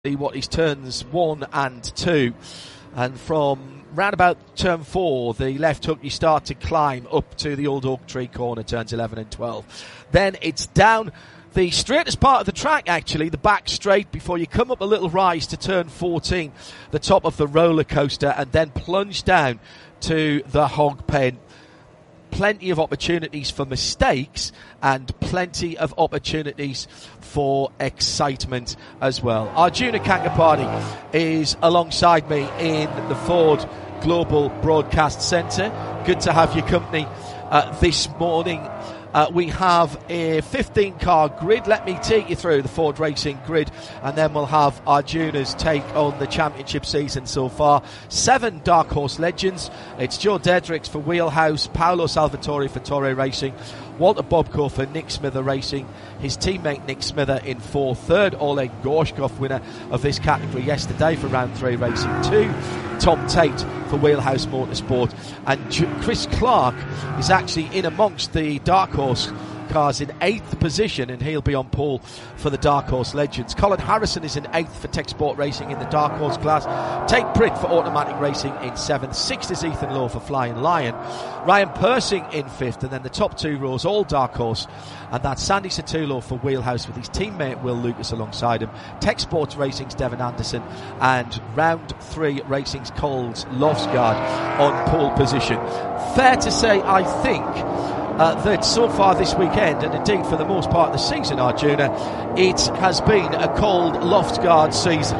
what is turns 1 and 2, and from round about turn 4 the left hook you start to climb up to the old oak tree corner, turns 11 and 12. Then it's down the straightest part of the track, actually, the back straight, before you come up a little rise to turn 14, the top of the roller coaster, and then plunge down to the hog pen. Plenty of opportunities for mistakes and plenty of opportunities for excitement as well. Arjuna Kankapati is alongside me in the Ford Global Broadcast Centre. Good to have your company this morning. We have a 15-car grid. Let me take you through the Ford Racing grid, and then we'll have Arjuna's take on the championship season so far. 7 Dark Horse Legends. It's Joe Dedricks for Wheelhouse, Paolo Salvatore for Torre Racing, Walter Bobko for Nick Smither Racing, his teammate Nick Smither in 4th, 3rd Oleg Gorshkov, winner of this category yesterday for Round 3 Racing 2, Tom Tate for Wheelhouse Motorsport, and Chris Clark is actually in amongst the Dark Horse cars in 8th position, and he'll be on pole for the Dark Horse Legends. Colin Harrison is in 8th for Tech Sport Racing in the Dark Horse class. Tate Pritt for Automatic Racing in 7th. 6th is Ethan Lowe for Flying Lion. Ryan Persing in 5th, and then the top 2 rows all Dark Horse, and that's Sandy Satulo for Wheelhouse with his teammate Will Lucas alongside him. Tech Sports Racing's Devin Anderson, and Round 3 Racing's Coles Lofsgaard on pole position. Fair to say, I think, that so far this weekend, and indeed for the most part of the season, Arjuna, it has been a cold Lofsgaard season.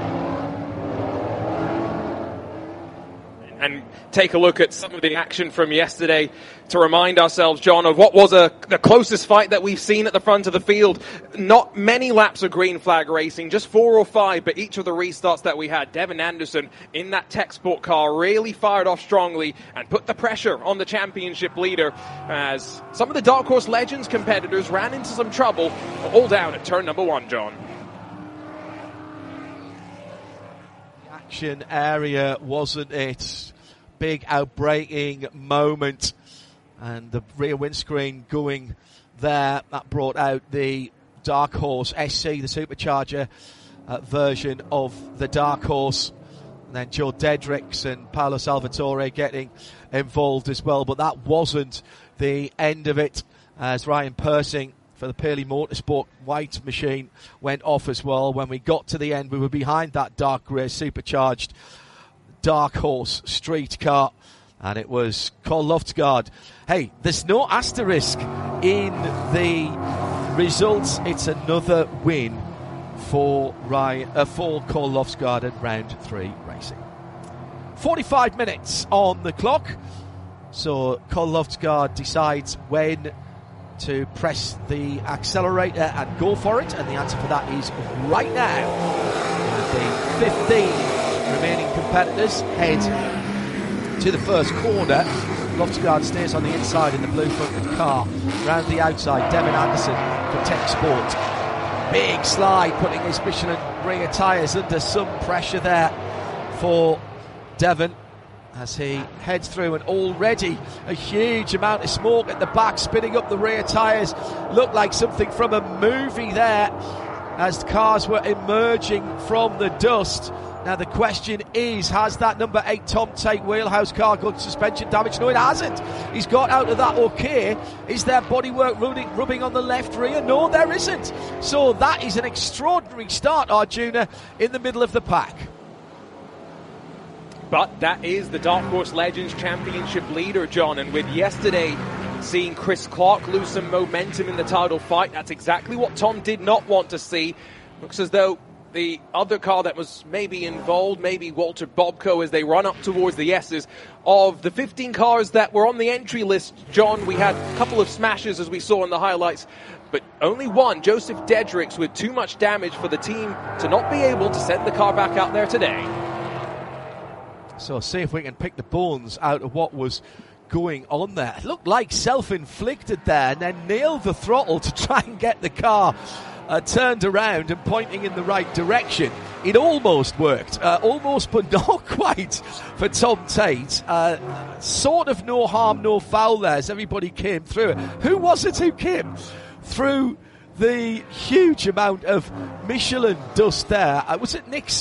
And take a look at some of the action from yesterday to remind ourselves, John, of what was the closest fight that we've seen at the front of the field. Not many laps of green flag racing, just 4 or 5, but each of the restarts that we had, Devin Anderson in that Tech Sport car really fired off strongly and put the pressure on the championship leader, as some of the Dark Horse Legends competitors ran into some trouble, all down at turn number 1, John. Action area, wasn't it? Big outbreaking moment, and the rear windscreen going there, that brought out the Dark Horse SC, the supercharger version of the Dark Horse, and then Joe Dedricks and Paolo Salvatore getting involved as well, but that wasn't the end of it, as Ryan Persing for the Pearly Motorsport white machine went off as well. When we got to the end, we were behind that dark grey supercharged Dark Horse street car, and it was Cole Lofsgaard. Hey, there's no asterisk in the results. It's another win for Cole Lofsgaard at Round 3 Racing. 45 minutes on the clock, so Cole Lofsgaard decides when to press the accelerator and go for it, and the answer for that is right now. The 15 remaining competitors head to the first corner. Lofsgaard stays on the inside in the blue fronted car. Round the outside, Devin Anderson for Tech Sport. Big slide, putting his Michelin rear tyres under some pressure there for Devin as he heads through, and already a huge amount of smoke at the back, spinning up the rear tyres. Looked like something from a movie there as the cars were emerging from the dust. Now the question is, has that number 8 Tom Tate Wheelhouse car got suspension damage? No, it hasn't. He's got out of that okay. Is there bodywork rubbing on the left rear? No, there isn't. So that is an extraordinary start, Arjuna, in the middle of the pack. But that is the Dark Horse Legends Championship leader, John, and with yesterday seeing Chris Clark lose some momentum in the title fight, that's exactly what Tom did not want to see. Looks as though the other car that was maybe involved, maybe Walter Bobko, as they run up towards the S's. Of the 15 cars that were on the entry list, John, we had a couple of smashes as we saw in the highlights, but only one, Joseph Dedricks, with too much damage for the team to not be able to send the car back out there today. So see if we can pick the bones out of what was going on there. It looked like self-inflicted there, and then nailed the throttle to try and get the car turned around and pointing in the right direction. It almost worked, almost but not quite for Tom Tate. Sort of no harm, no foul there as everybody came through it. Who was it who came through the huge amount of Michelin dust there. Was it Nick